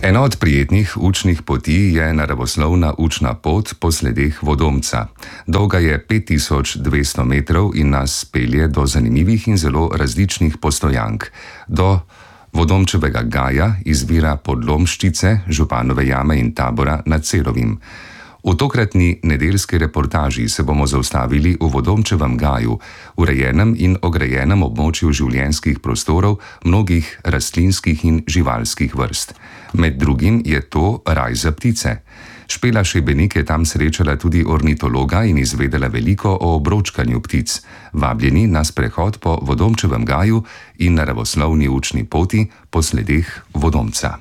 Ena od prijetnih učnih poti je naravoslovna učna pot po sledeh Vodomca. Dolga je 5200 metrov in nas pelje do zanimivih in zelo različnih postojank. Do Vodomčevega gaja, izvira Podlomščice, Županove jame in tabora nad Celovim. V tokratni nedeljski reportaži se bomo zaustavili v Vodomčevem gaju, urejenem in ograjenem območju življenjskih prostorov mnogih rastlinskih in živalskih vrst. Med drugim je to raj za ptice. Špela Šebenik je tam srečala tudi ornitologa in izvedela veliko o obročkanju ptic. Vabljeni na sprehod po Vodomčevem gaju in naravoslovni učni poti po sledeh Vodomca.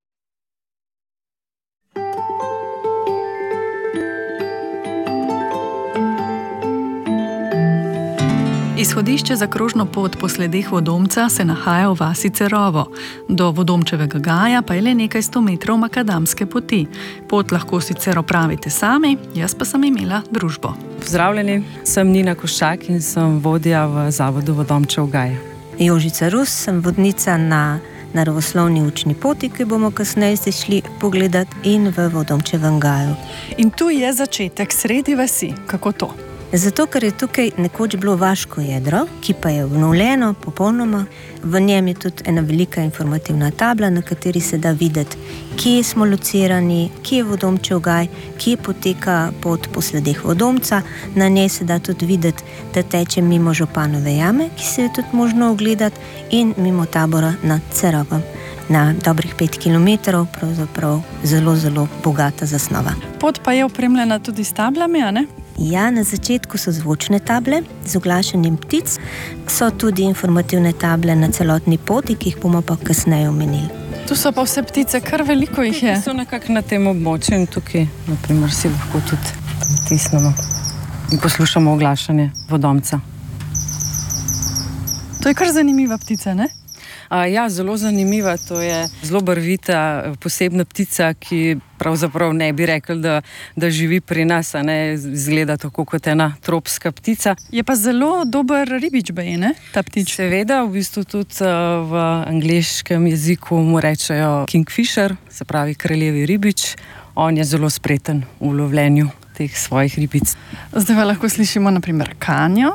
Izhodišče za krožno pot po sledeh Vodomca se nahaja v vasi Cerovo. Do Vodomčevega gaja pa je le nekaj 100 metrov makadamske poti. Pot lahko sicer opravite sami, jaz pa sem imela družbo. Pozdravljeni, sem Nina Koščak in sem vodja v zavodu Vodomčev gaj. Jožica Rus, sem vodnica na naravoslovni učni poti, ki bomo kasneje se šli pogledati, in v Vodomčevem gaju. In tu je začetek sredi vasi. Kako to? Zato, ker je tukaj nekoč bilo vaško jedro, ki pa je obnovljeno popolnoma. V njem je tudi ena velika informativna tabla, na kateri se da videti, kje smo locirani, kje je Vodomčev gaj, kje poteka pot po sledeh Vodomca. Na njej se da tudi videti, da teče mimo Županove jame, ki se je tudi možno ogledati, in mimo tabora nad Cerovom. Na dobrih 5 kilometrov, pravzaprav zelo, zelo bogata zasnova. Pot pa je opremljena tudi s tablami, a ne? Ja, na začetku so zvočne table z oglašanjem ptic, so tudi informativne table na celotni poti, ki jih bomo pa kasneje omenili. Tu so pa vse ptice, kar veliko jih je. So nekako na tem območju in tukaj, naprimer, si lahko tudi tisnemo in poslušamo oglašanje Vodomca. To je kar zanimiva ptica, ne? Ja, zelo zanimiva. To je zelo barvita, posebna ptica, ki pravzaprav ne bi rekli, da živi pri nas, a ne, izgleda tako kot ena tropska ptica. Je pa zelo dober ribič, ne, ta ptič? Seveda, v bistvu tudi v angleškem jeziku mu rečejo kingfisher, se pravi kraljevi ribič. On je zelo spreten v lovljenju teh svojih ribic. Zdaj pa lahko slišimo na primer kanjo,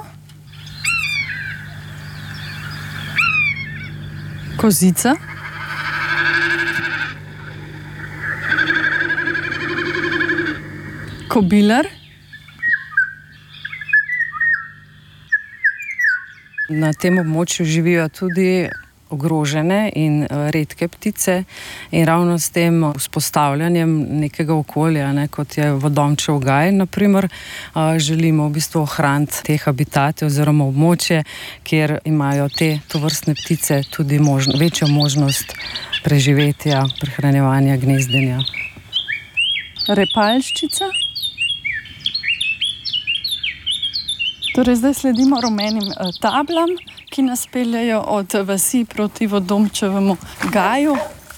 kozica, kobilar. Na tem območju živijo tudi ogrožene in redke ptice in ravno s tem vzpostavljanjem nekega okolja, ne, kot je Vodomčev gaj, naprimer, želimo v bistvu ohraniti te habitate oziroma območje, kjer imajo te tovrstne ptice tudi večjo možnost preživetja, prehranjevanja, gnezdenja. Repalščica. Torej, zdaj sledimo rumenim tablam, ki nas peljejo od vasi proti Vodomčevemu gaju.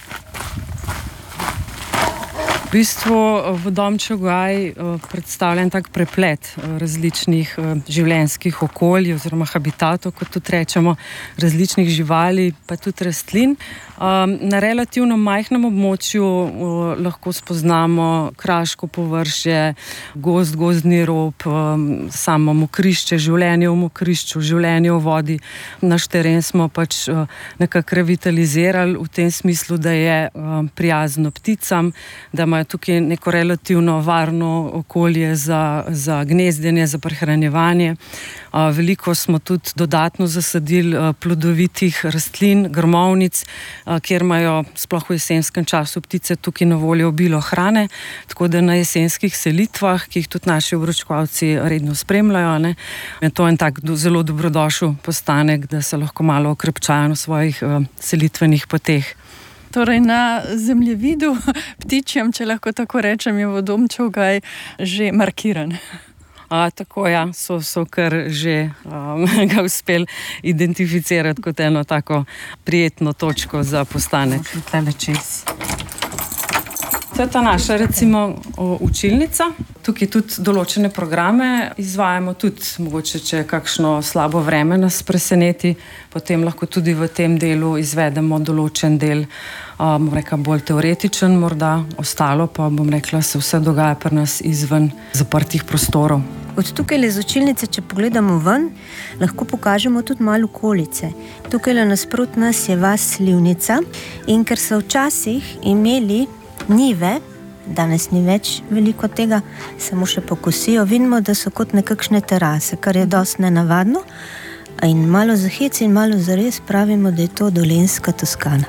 V bistvu Vodomčev gaj predstavlja en tak preplet različnih življenjskih okolij oziroma habitatov, kot tudi rečemo, različnih živali, pa tudi rastlin. Na relativno majhnem območju lahko spoznamo kraško površje, gozdni rob, samo mokrišče, življenje v mokrišču, življenje v vodi. Naš teren smo pač nekako revitalizirali v tem smislu, da je prijazno pticam, da imajo tukaj neko relativno varno okolje za gnezdenje, za prehranjevanje. Veliko smo tudi dodatno zasadili plodovitih rastlin, grmovnic, kjer imajo sploh v jesenskem času ptice tukaj na voljo obilo hrane, tako da na jesenskih selitvah, ki jih tudi naši obročkovalci redno spremljajo, ne, je to en tak zelo dobrodošel postanek, da se lahko malo okrepčajo na svojih selitvenih poteh. Torej, na zemljevidu ptičjem, če lahko tako rečem, je Vodomčev gaj že markiran. Tako, ja, so kar že ga uspeli identificirati kot eno tako prijetno točko za postanek. To je ta naša recimo učilnica. Tukaj tudi določene programe izvajamo, tudi mogoče, če kakšno slabo vreme nas preseneti, potem lahko tudi v tem delu izvedemo določen del, bom rekla, bolj teoretičen morda, ostalo pa, bom rekla, se vse dogaja pri nas izven zaprtih prostorov. Od tukaj iz učilnice, če pogledamo ven, lahko pokažemo tudi malo okolice. Tukaj nasproti nas je vas Slivnica in ker so včasih imeli njive, danes ni več veliko tega, samo še pokosijo, vidimo, da so kot nekakšne terase, kar je dosti nenavadno. In malo za hec in malo za res pravimo, da je to dolenjska Toskana.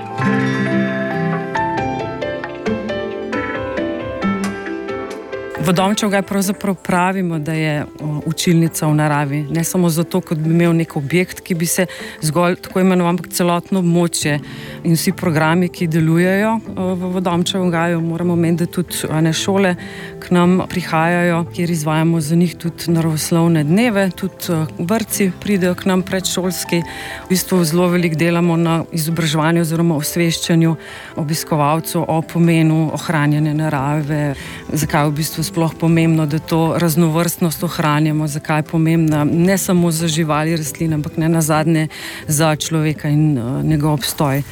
V Domčevgaj pravzaprav pravimo, da je učilnica v naravi. Ne samo zato, kot bi imel nek objekt, ki bi se zgolj tako imenoval, ampak celotno območje in vsi programi, ki delujejo v Domčevgaju. Moramo omeniti, da tudi šole k nam prihajajo, kjer izvajamo za njih tudi naravoslovne dneve, tudi vrtci pridejo k nam predšolski. V bistvu zelo veliko delamo na izobraževanju oziroma osveščanju obiskovalcev o pomenu ohranjanja narave, zakaj v bistvu sploh pomembno, da to raznovrstnost ohranjamo, zakaj je pomembna ne samo za živali, rastline, ampak ne nazadnje za človeka in njegov obstoj.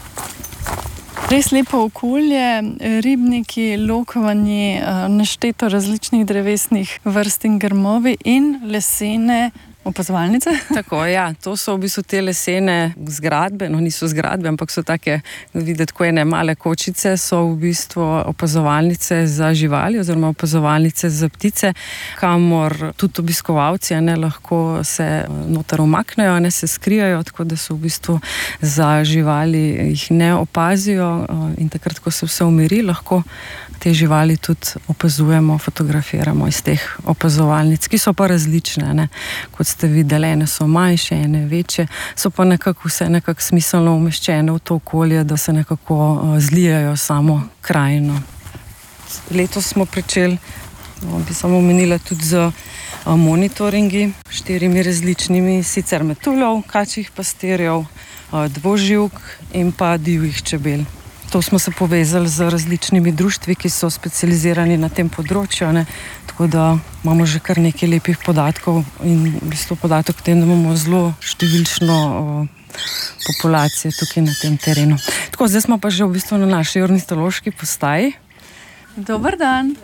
Res lepo okolje, ribniki, lokvanji, nešteto različnih drevesnih vrst in grmovi in lesene opazovalnice. Tako, ja, to so v bistvu te lesene zgradbe, no niso zgradbe, ampak so take, videti, ko ene male kočice, so v bistvu opazovalnice za živali oziroma opazovalnice za ptice, kamor tudi obiskovalci lahko se noter umaknejo, se skrijajo, tako da so v bistvu za živali jih ne opazijo in takrat, ko se vse umiri, lahko te živali tudi opazujemo, fotografiramo iz teh opazovalnic, ki so pa različne, kot ste videli, ene so manjše, ene večje, so pa nekako vse smiselno umeščene v to okolje, da se nekako zlijajo samo krajino. Letos smo pričeli, bi samo omenila, tudi z monitoringi, 4 različnimi, sicer metuljev, kačjih pastirjev, dvoživk in pa divjih čebel. To smo se povezali z različnimi društvi, ki so specializirani na tem področju, tako da imamo že kar nekaj lepih podatkov in v bistvu podatek o tem, da imamo zelo številčno populacijo tukaj na tem terenu. Tako, zdaj smo pa že v bistvu na naši ornitološki postaji. Dober dan.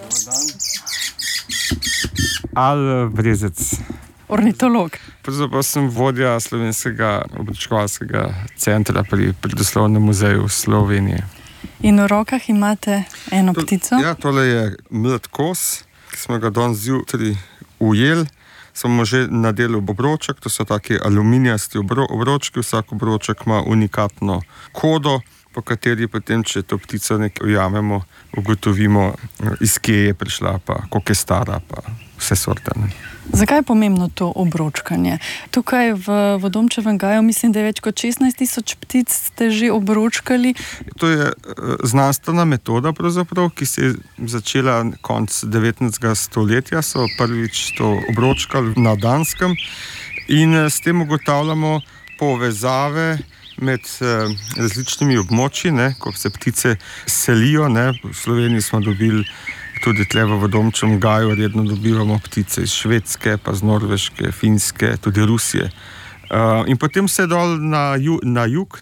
Al Brezec. Ornitolog. Pravzaprav sem vodja slovenskega obiskovalskega centra pri Prirodoslovnem muzeju v Sloveniji. In v rokah imate eno ptico? Ja, tole je mlad kos, ki smo ga danes zjutraj ujeli. Smo že nadelali obroček, to so taki aluminijasti obročki, vsak obroček ima unikatno kodo, po kateri potem, če to ptico nekaj ujamemo, ugotovimo, iz kje je prišla, pa koliko je stara, pa vse sorte. Zakaj je pomembno to obročkanje? Tukaj v Domčevem gaju mislim, da je več kot 16,000 ptic ste že obročkali. To je znanstvena metoda, pravzaprav, ki se je začela konec 19. stoletja, so prvič to obročkali na Danskem in s tem ugotavljamo povezave med različnimi območji, ko se ptice selijo. V Sloveniji smo dobili tudi tle v Domčevem gaju, redno dobivamo ptice iz Švedske, pa z Norveške, Finske, tudi Rusije. In potem se dol na jug,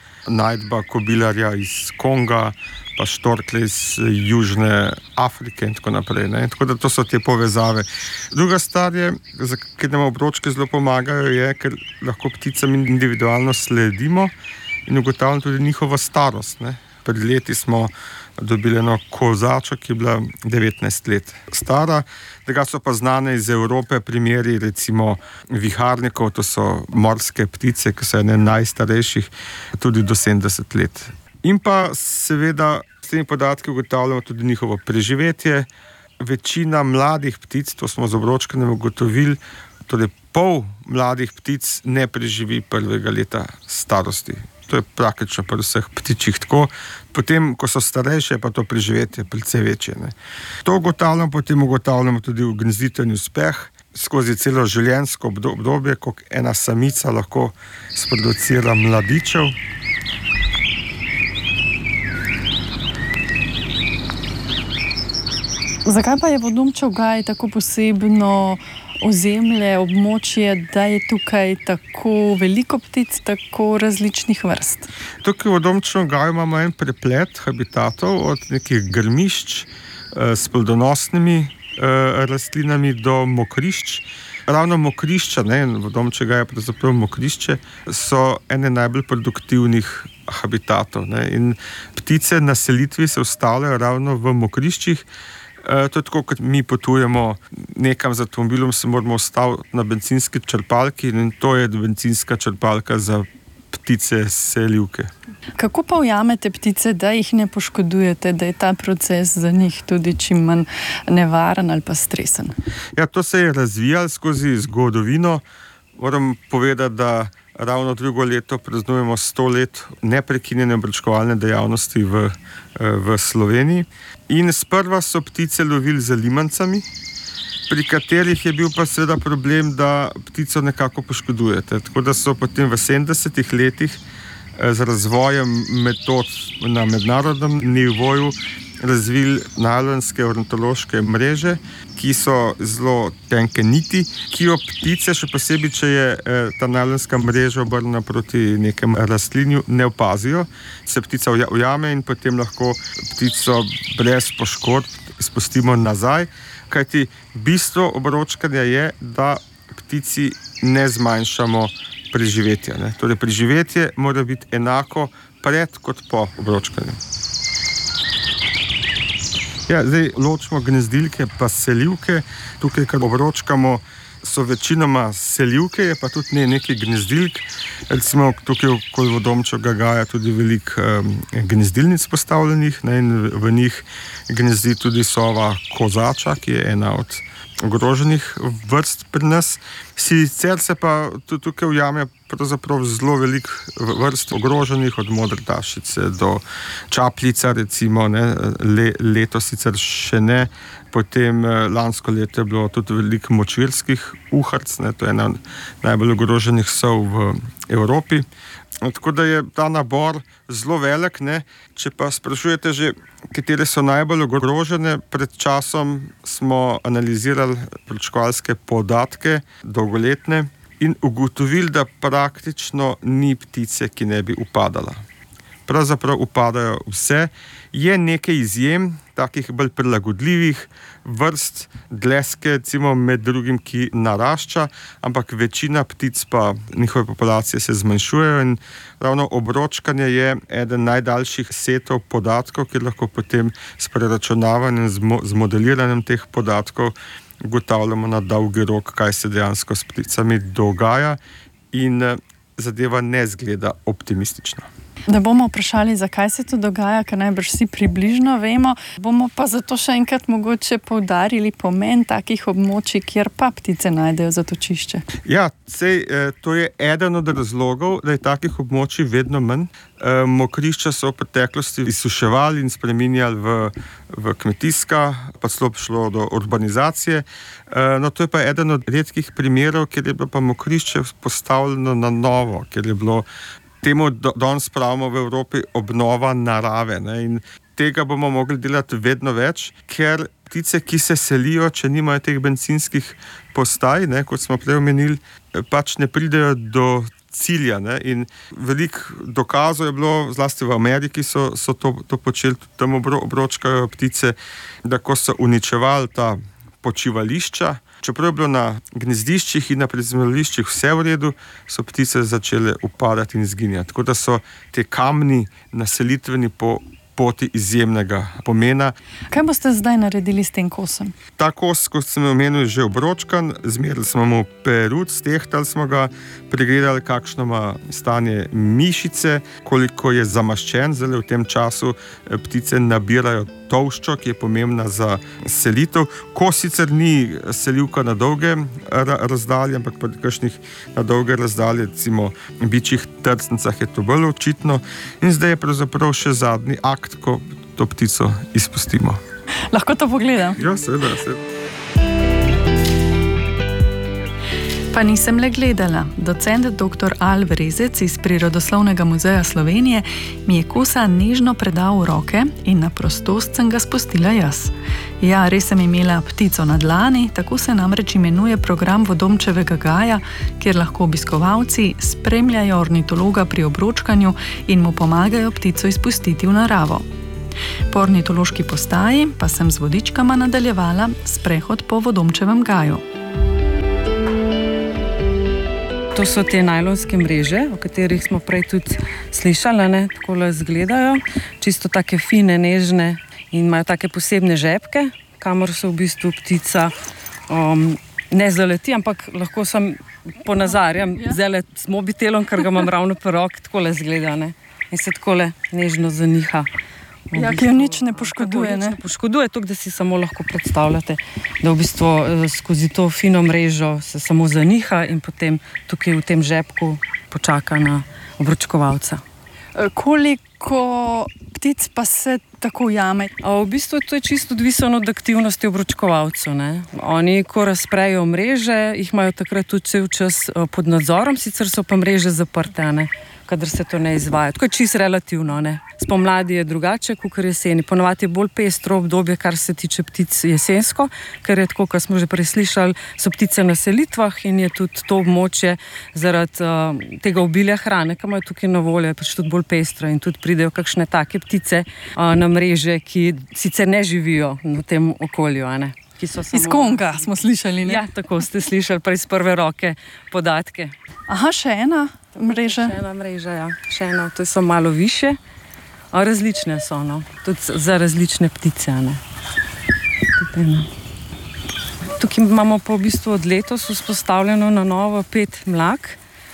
najdba kobilarja iz Konga, pa štorklje iz Južne Afrike in tako naprej. Tako da to so te povezave. Druga stvar je, ker nam obročke zelo pomagajo, je, ker lahko pticam individualno sledimo in ugotavljamo tudi njihovo starost. Pred leti smo dobili eno kozačo, ki je bila 19 let stara. Tega so pa znane iz Evrope primeri, recimo viharnikov, to so morske ptice, ki so ene najstarejših, tudi do 70 let. In pa seveda s temi podatki ugotavljamo tudi njihovo preživetje. Večina mladih ptic, to smo z obročkanjem ugotovili, torej pol mladih ptic ne preživi prvega leta starosti. To je praktično pri vseh ptičjih tako. Potem, ko so starejše, pa to preživetje precej večje. To ugotavljamo tudi v gnezditveni uspeh skozi celo življenjsko obdobje, koliko ena samica lahko sproducira mladičev. Zakaj pa je Vodomčev gaj tako posebno ozemlje, območje, da je tukaj tako veliko ptic, tako različnih vrst? Tukaj v Vodomčevem gaju imamo en preplet habitatov, od nekih grmišč s plodonosnimi rastlinami do mokrišč. Ravno mokrišča, Vodomčev gaj je pravzaprav mokrišče, so ene najbolj produktivnih habitatov. In ptice na selitvi se ustavljajo ravno v mokriščih. To je tako, kot mi potujemo nekam z avtomobilom, se moramo ustaviti na bencinski črpalki in to je bencinska črpalka za ptice selivke. Kako pa ujamete ptice, da jih ne poškodujete, da je ta proces za njih tudi čim manj nevaren ali pa stresen? Ja, to se je razvijalo skozi zgodovino. Moram povedati, da ravno drugo leto praznujemo 100 let neprekinjene obračkovalne dejavnosti v Sloveniji. In sprva so ptice lovili z limancami, pri katerih je bil pa seveda problem, da ptico nekako poškodujete. Tako da so potem v 70-ih letih z razvojem metod na mednarodnem nivoju razvili najlonske ornitološke mreže, ki so zelo tenke niti, ki jo ptice, še posebej, če je ta najlonska mreža obrnjena proti nekem rastlinju, ne opazijo. Se ptica ujame in potem lahko ptico brez poškodb spustimo nazaj, kajti bistvo obročkanja je, da ptici ne zmanjšamo preživetja. Torej, preživetje mora biti enako pred kot po obročkanju. Ja, zdaj ločimo gnezdilke pa selivke. Tukaj, kar obročkamo, so večinoma selivke, je pa tudi nekaj gnezdilk. Recimo tukaj okoli Vodomčevega gaja tudi veliko gnezdilnic postavljenih, in v njih gnezdi tudi sova kozača, ki je ena od ogroženih vrst pri nas. Sicer se pa tudi tukaj ujame pravzaprav zelo veliko vrst ogroženih, od modre tašice do čapljica, recimo, letos sicer še ne. Potem lansko leto je bilo tudi veliko močvirskih uhrc, to je ena najbolj ogroženih sov v Evropi. Tako da je ta nabor zelo velik. Če pa sprašujete že, katere so najbolj ogrožene, pred časom smo analizirali obračkovalske podatke, dolgoletne, in ugotovili, da praktično ni ptice, ki ne bi upadala. Pravzaprav upadajo vse. Je nekaj izjem, takih bolj prilagodljivih vrst, dleske, recimo med drugim, ki narašča, ampak večina ptic pa, njihove populacije se zmanjšujejo in ravno obročkanje je eden najdaljših setov podatkov, ki lahko potem s preračunavanjem, z modeliranjem teh podatkov ugotavljamo na dolgi rok, kaj se dejansko s pticami dogaja, in zadeva ne zgleda optimistično. Da bomo vprašali, zakaj se to dogaja, ker najbrž vsi približno vemo, bomo pa zato še enkrat mogoče poudarili pomen takih območij, kjer pa ptice najdejo zatočišče. Ja, to je eden od razlogov, da je takih območij vedno manj. Mokrišča so v preteklosti izsuševali in spreminjali v kmetijska, pa celo šlo do urbanizacije. No, to je pa eden od redkih primerov, kjer je bilo pa mokrišče postavljeno na novo, kjer je bilo temu danes pravimo v Evropi obnova narave. In tega bomo mogli delati vedno več, ker ptice, ki se selijo, če nimajo teh bencinskih postaj, kot smo prej omenili, pač ne pridejo do cilja. In veliko dokazov je bilo, zlasti v Ameriki so to počeli, tam obročkajo ptice, da ko so uničevali ta počivališča, čeprav je bilo na gnezdiščih in na prizemališčih vse v redu, so ptice začele upadati in izginjati. Tako da so te kamni naselitveni poti izjemnega pomena. Kaj boste zdaj naredili s tem kosom? Ta kos, kot sem omenil, je že obročkan, zmerili smo mu perut, stehtali smo ga, pregledali, kakšno ima stanje mišice, koliko je zamaščen. Zdaj v tem času ptice nabirajo tolščo, ki je pomembna za selitev. Kos sicer ni selivka na dolge razdalje, ampak pa kakšnih na dolge razdalje, recimo bičjih trcnicah je to bolj očitno. In zdaj je pravzaprav še zadnji akt, ko to ptico izpustimo. Lahko to pogledam? Ja, seveda. Pa Pa nisem le gledala. Docent dr. Alv Rezec iz Prirodoslovnega muzeja Slovenije mi je kosa nežno predal v roke in na prostost sem ga spustila jaz. Ja, res sem imela ptico na dlani, tako se namreč imenuje program Vodomčevega gaja, kjer lahko obiskovalci spremljajo ornitologa pri obročkanju in mu pomagajo ptico izpustiti v naravo. Po ornitološki postaji pa sem z vodičkama nadaljevala sprehod po Vodomčevem gaju. To so te najlonske mreže, o katerih smo prej tudi slišali, ne? Takole izgledajo, čisto take fine, nežne in imajo take posebne žepke, kamor se v bistvu ptica ne zaleti, ampak lahko sem ponazarjam zdajle s mobitelom, ker ga imam ravno pri roki, takole izgleda, ne? In se takole nežno zaniha. Ja, ki jo nič ne poškoduje, ne? Poškoduje to, da si samo lahko predstavljate, da v bistvu skozi to fino mrežo se samo zaniha in potem tukaj v tem žepku počaka na obročkovalca. Koliko ptic pa se tako ujame? V bistvu to je čisto odvisno od aktivnosti obročkovalcev, ne? Oni, ko razprejo mreže, jih imajo takrat tudi cel čas pod nadzorom, sicer so pa mreže zaprte, ne? Kadar se to ne izvaja. Tako je čisto relativno, ne? Spomladi je drugače, kot jeseni. Ponovadi je bolj pestro obdobje, kar se tiče ptic jesensko, ker je tako, kot smo že prej slišali, so ptice na selitvah in je tudi to območje zaradi tega obilja hrane, ki imajo tukaj na voljo, pač tudi bolj pestro in tudi pridejo kakšne take ptice na mreže, ki sicer ne živijo v tem okolju, ne? Iz Konga smo slišali, ne? Ja, tako ste slišali prej iz prve roke podatke. Aha, še ena mreža? Še ena mreža, ja. Še ena, to so malo više. Različne so, no. Tudi za različne ptice, ne. Tukaj imamo pa v bistvu od letos vzpostavljeno na novo 5 mlak,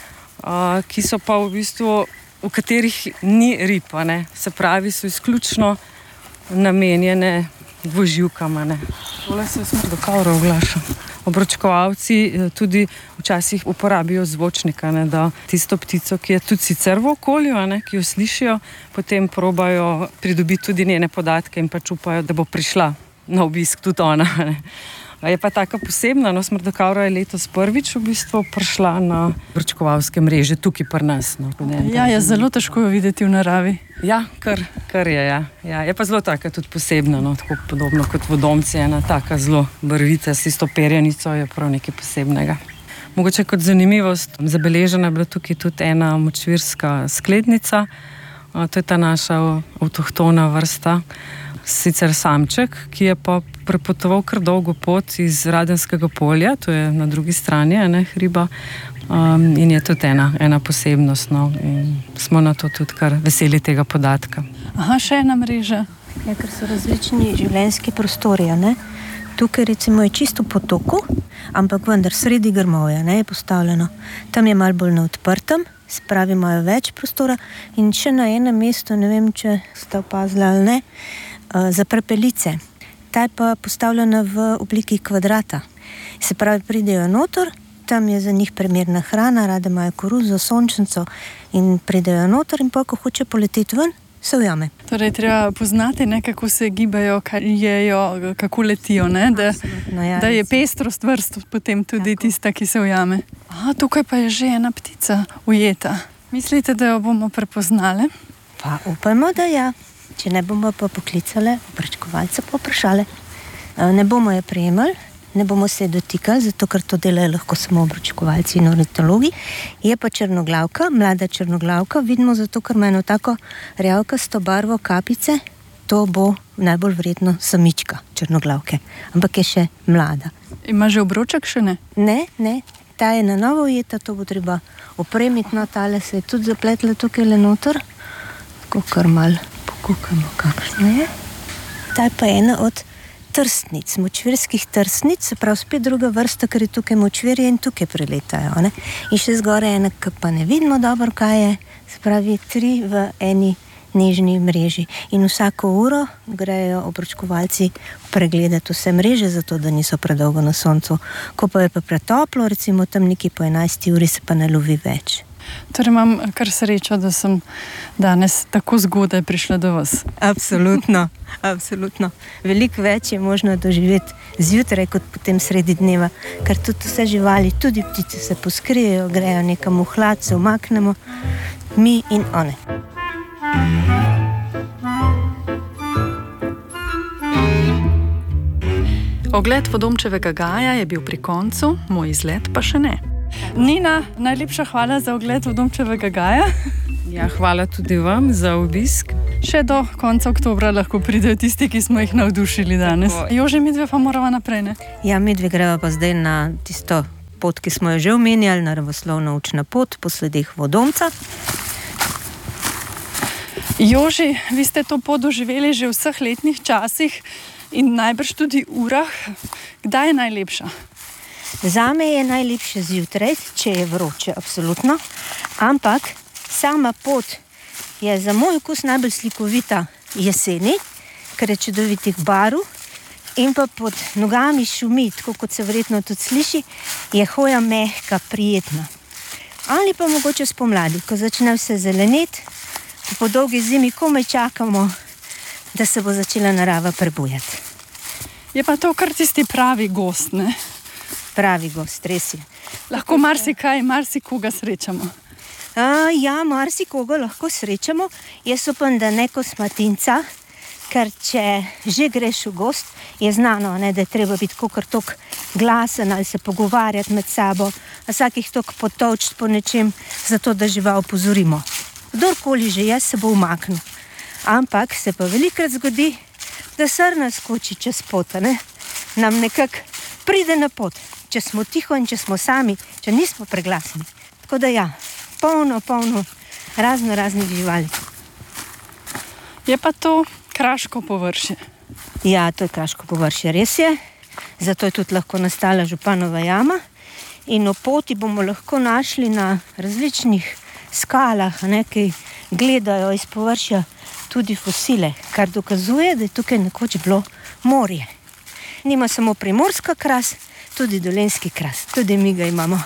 ki so pa v bistvu, v katerih ni rib, ne. Se pravi, so izključno namenjene dvoživkama, ne. Tole se smrdokavro oglaša. Obročkovalci tudi včasih uporabijo zvočnika, ne, da tisto ptico, ki je tudi sicer v okolju, ne, ki jo slišijo, potem probajo pridobiti tudi njene podatke in pač upajo, da bo prišla na obisk tudi ona, ne. Je pa taka posebna, no, smrdokavra je letos prvič v bistvu prišla na obročkovalske mreže tukaj pri nas. No. Ja, je zelo težko jo videti v naravi. Ja, kar je, ja. Ja, je pa zelo taka tudi posebna, no, tako podobno kot vodomci, ena taka zelo barvita, s tisto perjanico je prav nekaj posebnega. Mogoče kot zanimivost, zabeležena je bila tukaj tudi ena močvirska sklednica, to je ta naša avtohtona vrsta, sicer samček, ki je pa prepotoval kar dolgo pot iz Radenskega polja, to je na drugi strani, ne, hriba, in je tudi ena posebnost, no, in smo na to tudi kar veseli tega podatka. Aha, še ena mreža. Ja, ker so različni življenjski prostori, ne. Tukaj recimo je čisto potoku, ampak vendar sredi grmovja, ne, je postavljeno. Tam je malo bolj na odprtem, se pravi, imajo več prostora in še na enem mestu, ne vem, če ste opazili ali ne, za prepelice. Ta je pa postavljena v obliki kvadrata. Se pravi, pridejo noter, tam je za njih primerna hrana, rade imajo koruzo, sončnico in pridejo noter in pa, ko hoče poleteti ven, se ujame. Torej, treba poznati, ne, kako se gibajo, kaj jejo, kako letijo, ne, da je pestrost vrst potem tudi tako. Tista, ki se ujame. Aha, tukaj pa je že ena ptica ujeta. Mislite, da jo bomo prepoznali? Pa upajmo, da ja. Če ne bomo pa poklicali obročkovalce, pa vprašali. Ne bomo je prijemali, ne bomo se dotikali, zato ker to delajo lahko samo obročkovalci in ornitologi. Je pa črnoglavka, mlada črnoglavka, vidimo zato, ker ima eno tako rjavkasto barvo kapice, to bo najbolj vredno samička črnoglavke, ampak je še mlada. Ima že obroček še ne? Ne, ta je na novo ujeta, to bo treba opremiti, no, tale se je tudi zapletla tukaj le noter, tako kar mal pokukamo, kakšno je. Ta je pa ena od trstnic, močvirskih trstnic, se pravi spet druga vrsta, ker je tukaj močvirje in tukaj priletajo, ne. In še zgoraj ena, ki pa ne vidimo dobro, kaj je, se pravi 3 v eni nežni mreži. In vsako uro grejo obročkovalci pregledati vse mreže, zato da niso predolgo na soncu. Ko pa je pa pretoplo, recimo tam nekje po 11 uri se pa ne lovi več. Torej imam kar srečo, da sem danes tako zgodaj prišla do vas. Absolutno, absolutno. Veliko več je možno doživeti zjutraj kot potem sredi dneva, ker tudi vse živali, tudi ptice se poskrijejo, grejo nekam v hlad, se umaknemo, mi in one. Ogled Vodomčevega gaja je bil pri koncu, moj izlet pa še ne. Nina, najlepša hvala za ogled Vodomčevega gaja. Ja, hvala tudi vam za obisk. Še do konca oktobra lahko pridejo tisti, ki smo jih navdušili danes. Jože, midve pa morava naprej, ne? Ja, midve greva pa zdaj na tisto pot, ki smo jo že omenjali, naravoslovna učna pot po sledeh Vodomca. Joži, vi ste to pot doživeli že v vseh letnih časih in najbrž tudi urah. Kdaj je najlepša? Zame je najlepše zjutraj, če je vroče, absolutno. Ampak sama pot je za moj okus najbolj slikovita jeseni, ker je čudovitih barv in pa pod nogami šumi, tako kot se verjetno tudi sliši, je hoja mehka, prijetna. Ali pa mogoče spomladi, ko začne vse zeleneti, po dolgi zimi komaj čakamo, da se bo začela narava prebujati. Je pa to kar tisti pravi gost, ne? Pravi gost, res je. Lahko marsikoga srečamo. Ja, marsikoga lahko srečamo. Jaz upam, da ne kosmatinca, ker če že greš v gost, je znano, ne, da je treba biti kakor tok glasen ali se pogovarjati med sabo, vsakih tok potolčiti po nečem, zato da žival opozorimo. Kdorkoli že je, se bo umaknil. Ampak se pa velikrat zgodi, da srna skoči čez pot, ne? Nam nekako pride na pot, če smo tiho in če smo sami, če nismo preglasni. Tako da ja, polno raznih živali. Je pa to kraško površje. Ja, to je kraško površje, res je. Zato je tudi lahko nastala Županova jama. In o poti bomo lahko našli na različnih skalah, ne, ki gledajo iz površja tudi fosile, kar dokazuje, da je tukaj nekoč bilo morje. Nima samo primorska kras, tudi dolenjski kras. Tudi mi ga imamo.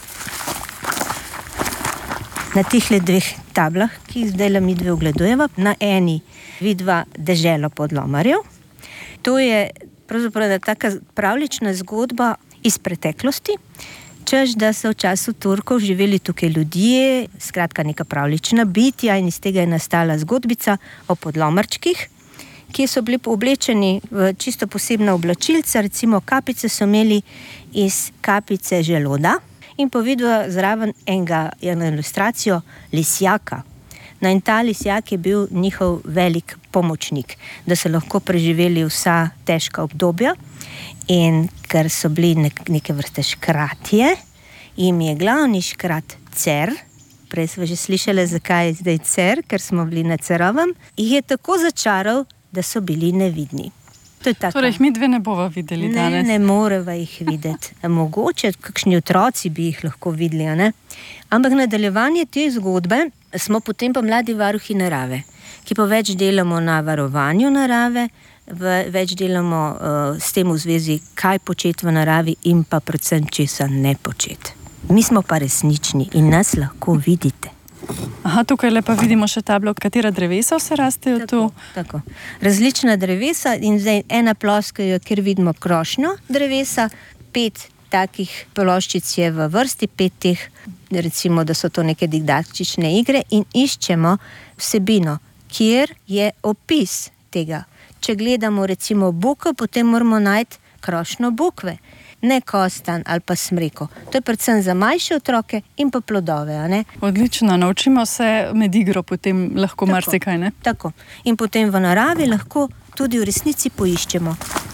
Na tihle dveh tablah, ki jih zdaj mi dve ogledujeva, na eni vidva deželo Podlomarjev. To je pravzaprav taka pravljična zgodba iz preteklosti, češ, da so v času Turkov živeli tukaj ljudje, skratka neka pravljična bitja in iz tega je nastala zgodbica o podlomarčkih, ki so bili oblečeni v čisto posebna oblačilca, recimo kapice so imeli iz kapice želoda in povedva zraven eno ilustracijo lisjaka. No in ta lisjak je bil njihov velik pomočnik, da so lahko preživeli vsa težka obdobja. In ker so bili neke vrste škratje, jim je glavni škrat cer, prej smo že slišali, zakaj je zdaj cer, ker smo bili na Cerovem, jih je tako začaral, da so bili nevidni. Torej jih mi dve ne bova videli danes. Ne moreva jih videti. Mogoče kakšni otroci bi jih lahko videli, ne? Ampak nadaljevanje te zgodbe smo potem pa mladi varuhi narave, ki pa več delamo na varovanju narave, več delamo s tem v zvezi, kaj početi v naravi in pa predvsem česa ne početi. Mi smo pa resnični in nas lahko vidite. Aha, tukaj lepa vidimo še tablo, katera drevesa vse rastejo tu. Tako. Različna drevesa in zdaj ena ploska je, kjer vidimo krošnjo drevesa, 5 takih ploščic je v vrsti, 5 teh, recimo, da so to neke didaktične igre in iščemo vsebino, kjer je opis tega. Če gledamo recimo buko, potem moramo najti krošnjo bukve, ne kostan ali pa smreko. To je predvsem za manjše otroke in pa plodove, a ne? Odlično, naučimo se med igro potem lahko marsikaj, ne? Tako. In potem v naravi lahko tudi v resnici poiščemo.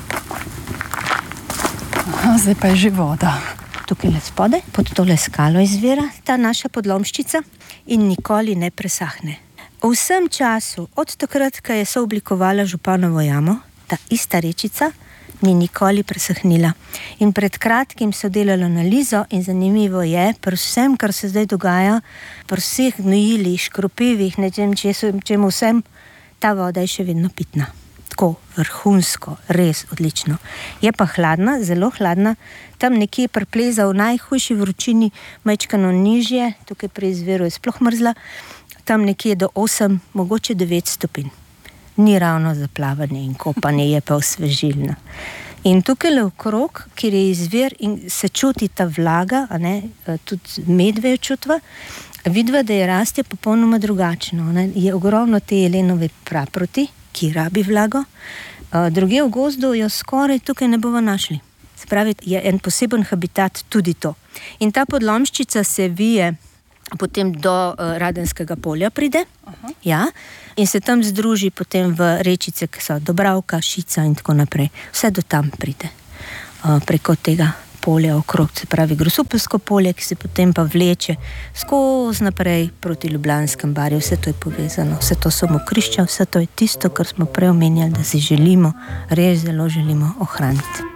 Aha, zdaj pa je že voda. Tukaj le spode, pod tole skalo izvira ta naša podlomščica in nikoli ne presahne. V vsem času, od takrat, ko je sooblikovala Županovo jamo, ta ista rečica ni nikoli presahnila. In pred kratkim so delali analizo in zanimivo je, pri vsem, kar se zdaj dogaja, pri vseh gnojilih, škropivih, nečem čemu vsem, ta voda je še vedno pitna. tako vrhunsko, res odlično. Je pa hladna, zelo hladna, tam nekje prepleza v najhujši vročini, majčkano nižje, tukaj pri izviru je sploh mrzla, tam nekje do 8, mogoče 9 stopinj. Ni ravno za plavanje in kopanje, je pa osvežilna. In tukaj le okrog, kjer je izvir in se čuti ta vlaga, a ne, tudi medvejo čutva, vidva, da je rastje popolnoma drugačno. Ne. Je ogromno te jelenove praproti, ki rabi vlago, druge v gozdu jo skoraj tukaj ne bomo našli. Se pravi, je en poseben habitat tudi to. In ta podlomščica se vije potem do Radenskega polja pride, ja, in se tam združi potem v rečice, ki so Dobravka, Šica in tako naprej. Vse do tam pride. Preko tega polja okrog, se pravi Grosupeljsko polje, ki se potem pa vleče skozi naprej proti Ljubljanskem barju. Vse to je povezano, vse to so mokrišča, vse to je tisto, kar smo prej omenjali, da si želimo, res zelo želimo ohraniti.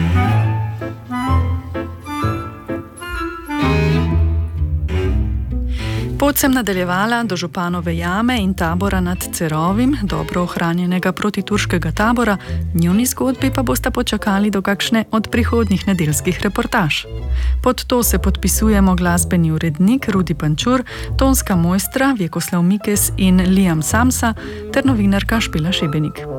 Pot sem nadaljevala do Županove jame in tabora nad Cerovim, dobro ohranjenega protiturškega tabora, njuni zgodbi pa bosta počakali do kakšne od prihodnjih nedeljskih reportaž. Pod to se podpisujemo glasbeni urednik Rudi Pančur, tonska mojstra Vjekoslav Mikes in Liam Samsa ter novinarka Špela Šebenik.